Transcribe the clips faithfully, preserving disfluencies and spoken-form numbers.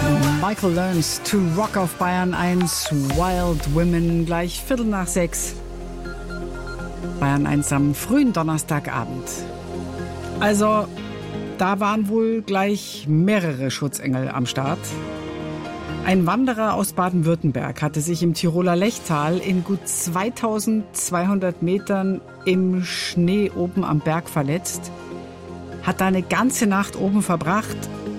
Michael Learns to Rock auf Bayern eins, Wild Women, gleich Viertel nach sechs. Bayern eins am frühen Donnerstagabend. Also, da waren wohl gleich mehrere Schutzengel am Start. Ein Wanderer aus Baden-Württemberg hatte sich im Tiroler Lechtal in gut zweitausendzweihundert Metern im Schnee oben am Berg verletzt, hat da eine ganze Nacht oben verbracht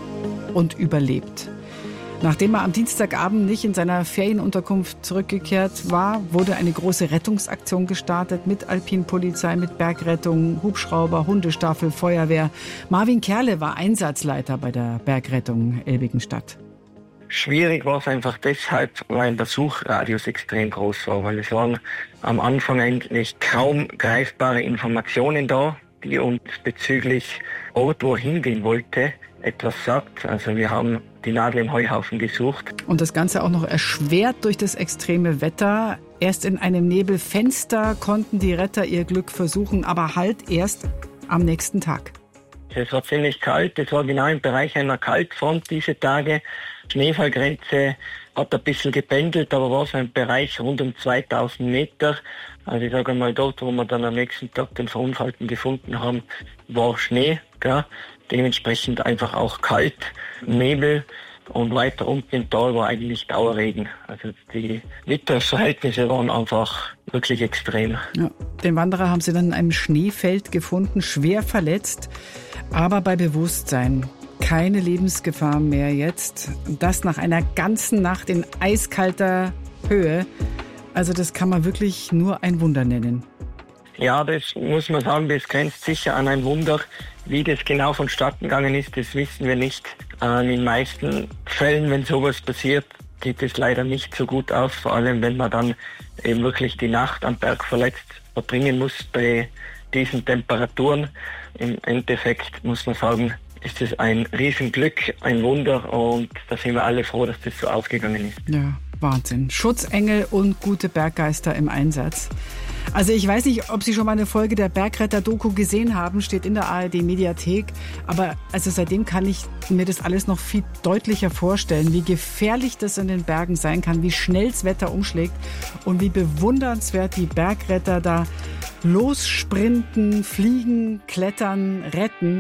und überlebt. Nachdem er am Dienstagabend nicht in seiner Ferienunterkunft zurückgekehrt war, wurde eine große Rettungsaktion gestartet mit Alpinpolizei, mit Bergrettung, Hubschrauber, Hundestaffel, Feuerwehr. Marvin Kerle war Einsatzleiter bei der Bergrettung Elbigenstadt. Schwierig war es einfach deshalb, weil der Suchradius extrem groß war, weil es waren am Anfang eigentlich kaum greifbare Informationen da, die uns bezüglich Ort, wo er hingehen wollte, etwas sagt. Also wir haben die Nadel im Heuhaufen gesucht. Und das Ganze auch noch erschwert durch das extreme Wetter. Erst in einem Nebelfenster konnten die Retter ihr Glück versuchen, aber halt erst am nächsten Tag. Es war ziemlich kalt, es war genau im Bereich einer Kaltfront diese Tage. Schneefallgrenze hat ein bisschen gependelt, aber war so ein Bereich rund um zweitausend Meter. Also ich sage mal, dort, wo wir dann am nächsten Tag den Verunfallten gefunden haben, war Schnee, gell? Dementsprechend einfach auch kalt, Nebel und weiter unten im Tal war eigentlich Dauerregen. Also die Witterverhältnisse waren einfach wirklich extrem. Ja, den Wanderer haben sie dann in einem Schneefeld gefunden, schwer verletzt, aber bei Bewusstsein. Keine Lebensgefahr mehr jetzt. Das nach einer ganzen Nacht in eiskalter Höhe. Also das kann man wirklich nur ein Wunder nennen. Ja, das muss man sagen, das grenzt sicher an ein Wunder. Wie das genau vonstatten gegangen ist, das wissen wir nicht. In den meisten Fällen, wenn sowas passiert, geht es leider nicht so gut aus. Vor allem, wenn man dann eben wirklich die Nacht am Berg verletzt verbringen muss bei diesen Temperaturen. Im Endeffekt muss man sagen, ist es ein Riesenglück, ein Wunder und da sind wir alle froh, dass das so aufgegangen ist. Ja, Wahnsinn. Schutzengel und gute Berggeister im Einsatz. Also ich weiß nicht, ob Sie schon mal eine Folge der Bergretter-Doku gesehen haben, steht in der A R D-Mediathek. Aber also seitdem kann ich mir das alles noch viel deutlicher vorstellen, wie gefährlich das in den Bergen sein kann, wie schnell das Wetter umschlägt und wie bewundernswert die Bergretter da lossprinten, fliegen, klettern, retten.